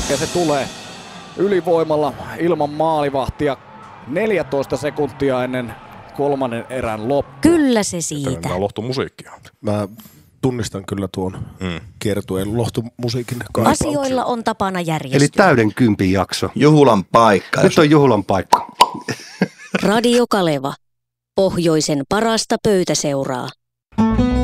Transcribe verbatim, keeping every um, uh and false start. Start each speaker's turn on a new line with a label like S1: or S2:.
S1: Ja se tulee ylivoimalla ilman maalivahtia neljätoista sekuntia ennen kolmannen erän loppu.
S2: Kyllä se siitä.
S3: Tämä lohtumusiikkia.
S4: Mä tunnistan kyllä tuon mm. kiertueen lohtumusiikin.
S2: Asioilla on tapana järjestyä.
S5: Eli täyden kympin jakso.
S6: Juhulan paikka.
S5: Nyt on juhulan paikka.
S2: Radio Kaleva. Pohjoisen parasta pöytäseuraa.